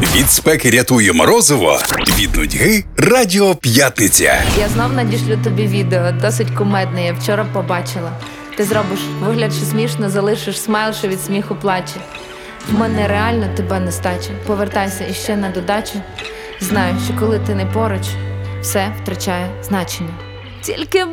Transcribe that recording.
Від спеки рятує морозиво, від нудьги Радіо П'ятниця. Я знов надішлю тобі відео, досить кумедне, я вчора побачила. Ти зробиш вигляд, що смішно, залишиш смайл, що від сміху плаче. В мене реально тебе нестача. Повертайся іще на додачу. Знаю, що коли ти не поруч, все втрачає значення. Тільки